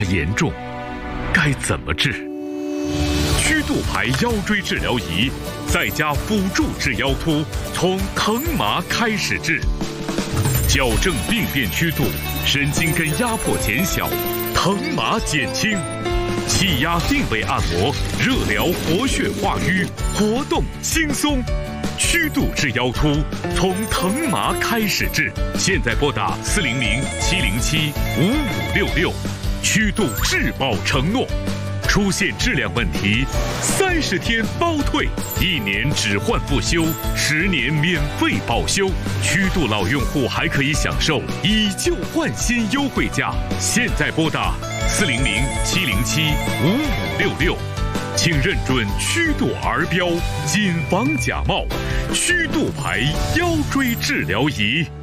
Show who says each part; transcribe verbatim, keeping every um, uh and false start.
Speaker 1: 严重，该怎么治？曲度牌腰椎治疗仪，再加辅助治腰突，从疼麻开始治，矫正病变曲度，神经根压迫减小，疼麻减轻，气压定位按摩，热疗活血化瘀，活动轻松。曲度治腰突，从疼麻开始治。现在拨打四零零七零七五五六六，曲度质保承诺。出现质量问题，三十天包退，一年只换不修，十年免费保修。曲度老用户还可以享受以旧换新优惠价。现在拨打四零零七零七五五六六，请认准曲度儿标，谨防假冒。曲度牌腰椎治疗仪。